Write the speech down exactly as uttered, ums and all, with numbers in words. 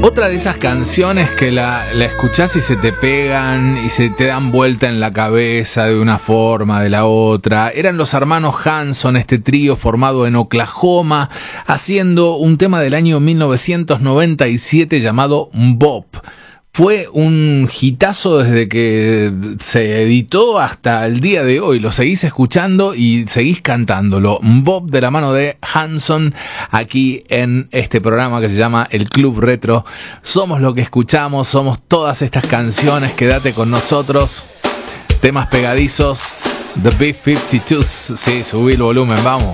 Otra de esas canciones que la, la escuchás y se te pegan y se te dan vuelta en la cabeza de una forma, de la otra. Eran los hermanos Hanson, este trío formado en Oklahoma, haciendo un tema del año mil novecientos noventa y siete llamado Bop. Fue un hitazo desde que se editó hasta el día de hoy. Lo seguís escuchando y seguís cantándolo. Bop, de la mano de Hanson, aquí en este programa que se llama El Club Retro. Somos lo que escuchamos, somos todas estas canciones. Quédate con nosotros. Temas pegadizos. The B cincuenta y dos. Sí, subí el volumen, vamos.